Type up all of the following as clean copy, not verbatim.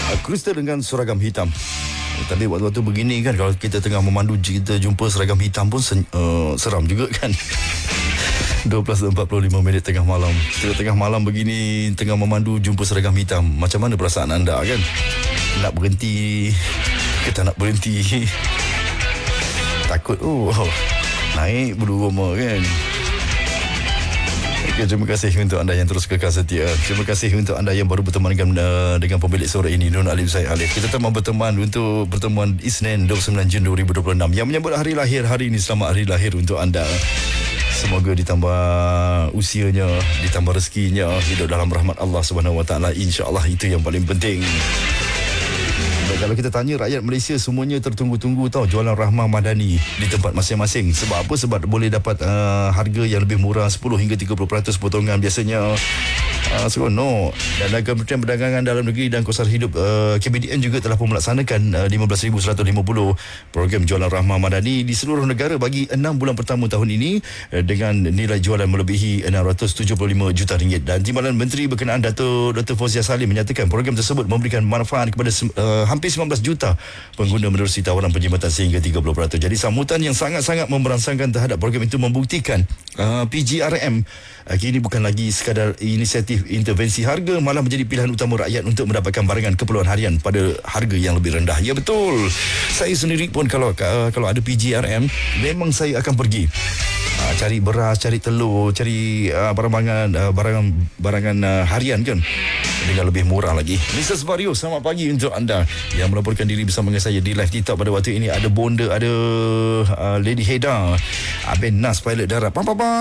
Kristal dengan seragam hitam. Tapi waktu-waktu begini kan, kalau kita tengah memandu, kita jumpa seragam hitam pun seram juga kan. 12.45 minit tengah malam. Tengah malam begini, tengah memandu, jumpa seragam hitam. Macam mana perasaan anda kan? Nak berhenti ke tak nak berhenti? Takut naik bulu roma kan. Okay, terima kasih untuk anda yang terus kekal setia. Terima kasih untuk anda yang baru berteman dengan pemilik sore ini, Nur Alif Zaid Alif. Kita telah berteman untuk pertemuan Isnin 29 Jun 2026 yang menyambut hari lahir hari ini. Selamat hari lahir untuk anda. Semoga ditambah usianya, ditambah rezekinya, hidup dalam rahmat Allah Subhanahu Wa Taala. InsyaAllah itu yang paling penting. Kalau kita tanya rakyat Malaysia, semuanya tertunggu-tunggu jualan Rahmah Madani di tempat masing-masing. Sebab apa? Sebab boleh dapat harga yang lebih murah, 10 hingga 30% potongan biasanya. Seronok. Dan Kementerian Perdagangan Dalam Negeri dan Kos Hidup KPDN juga telah pun melaksanakan 15,150 program jualan Rahmah Madani di seluruh negara bagi 6 bulan pertama tahun ini dengan nilai jualan melebihi 675 juta ringgit. Dan Timbalan Menteri berkenaan Dr. Fauziah Salim menyatakan program tersebut memberikan manfaat kepada hampir 19 juta pengguna menerusi tawaran penjimatan sehingga 30%. Jadi sambutan yang sangat-sangat memberangsangkan terhadap program itu membuktikan PGRM kini bukan lagi sekadar inisiatif intervensi harga, malah menjadi pilihan utama rakyat untuk mendapatkan barangan keperluan harian pada harga yang lebih rendah. Ya betul. Saya sendiri pun kalau ada PGRM, memang saya akan pergi cari beras, cari telur, cari barangan harian kan, dengan lebih murah lagi. Mrs. Vario, selamat pagi untuk anda yang melaporkan diri bersama dengan saya di live TikTok pada waktu ini. Ada Bonda, ada Lady Heda, Aben Nas, pilot darat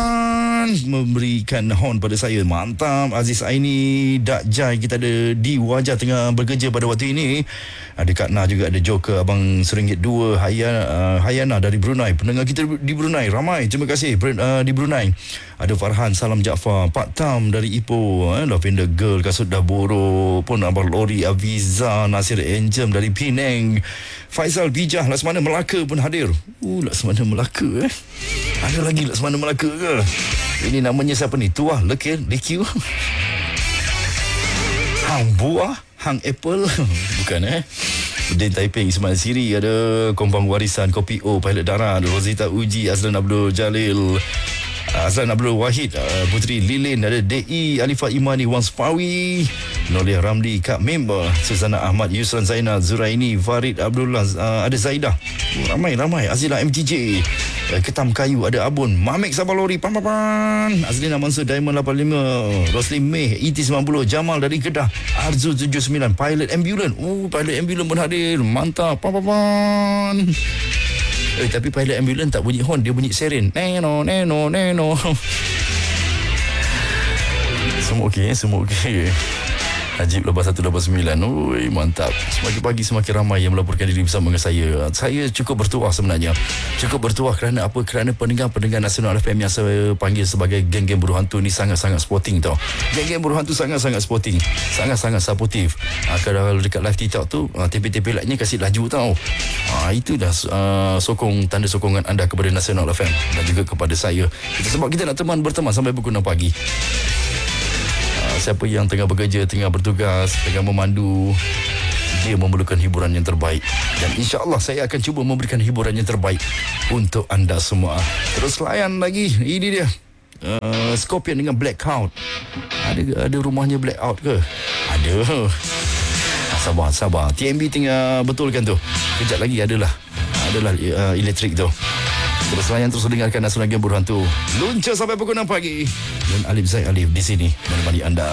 memberikan horn pada saya. Mantap. Aziz Aini, Dak Jai, kita ada di Wajah tengah bekerja pada waktu ini. Ada Kak Na juga, ada Joker, Abang RM1.2, Hayana dari Brunei. Pendengar kita di Brunei ramai, terima kasih di Brunei. Ada Farhan, Salam Jaafar, Pak Tam dari Ipoh, Lavender Girl, Kasut Daboro pun, Abang Lori, Aviza, Nasir Enjem dari Penang, Faisal Bijah, Laksamana Melaka pun hadir. Laksamana Melaka ada lagi Laksamana Melaka ke? Ini namanya siapa ni? Tuah Lekir Hang Buah, Hang Apple bukan Din Taiping, Ismail Siri, ada Kompang Warisan, Kopi O, Pilot Darat, Rosita Uji, Azlan Abdul Jalil, Azlan Abdul Wahid, Putri Lilin, ada DI, Alifah Imani, Wang Spawi, Nolih Ramli, Kak Member, Susana Ahmad, Yusran Zainal, Zuraini, Farid Abdullah, ada Zaidah, ramai, Azila MTJ, Ketam Kayu, ada Abun, Mamek Sabalori, Azlina Mansur, Diamond 85, Rosli Meh, ET90, Jamal dari Kedah, Arzu 79, Pilot Ambulance, Pilot Ambulance pun hadir, mantap, tapi Pilot Ambulance tak bunyi horn, dia bunyi siren. Neno. Semua okey. Najib 8189. Mantap. Semakin pagi semakin ramai yang melaporkan diri bersama dengan saya. Saya cukup bertuah sebenarnya. Kerana apa? Kerana pendengar Nasional FM yang saya panggil sebagai geng-geng buruh hantu ni sangat-sangat sporting tau. Geng-geng buruh hantu sangat-sangat sporting. Sangat-sangat supportive. Kalau dekat live TikTok tu, TP-TP like-nya kasih laju tau. Itu dah tanda sokongan anda kepada Nasional FM dan juga kepada saya. Sebab kita nak berteman sampai pukul 6 pagi. Siapa yang tengah bekerja, tengah bertugas, tengah memandu, dia memerlukan hiburan yang terbaik. Dan insya-Allah saya akan cuba memberikan hiburan yang terbaik untuk anda semua. Terus layan lagi. Ini dia. Scorpion dengan Blackout. Ada rumahnya Blackout ke? Ada. Sabar. TMB tengah betulkan tu. Kejap lagi adalah elektrik tu. Terus layan, terus dengarkan Nasional Game Buruh Hantu. Luncur sampai pukul 6 pagi. Dan Alif Zaid Alif di sini menemani anda.